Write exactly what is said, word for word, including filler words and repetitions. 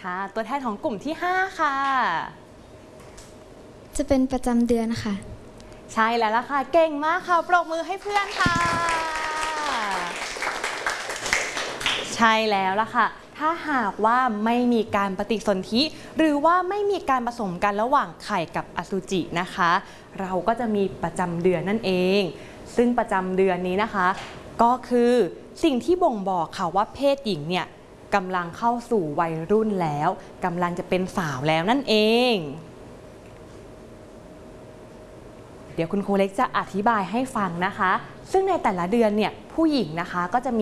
ค่ะตัวแทนของกลุ่มที่ห้าค่ะจะเป็นประจำเดือนค่ะใช่แล้วล่ะค่ะเก่งมากค่ะปรบมือให้เพื่อนค่ะใช่แล้วล่ะค่ะถ้าหากว่าไม่มีการปฏิสนธิหรือว่าไม่มีการผสมกันระหว่างไข่กับอสุจินะคะเราก็จะมีประจำเดือนนั่นเองซึ่งประจำเดือนนี้นะคะก็คือสิ่งที่บ่งบอกค่ะว่าเพศหญิงเนี่ยกำลังเข้าสู่วัยรุ่นแล้วกำลังจะเป็นสาวแล้วนั่นเองเดี๋ยวคุณครูเล็กจะอธิบายให้ฟังนะคะซึ่งในแต่ละเดือนเนี่ยผู้หญิงนะคะก็จะมี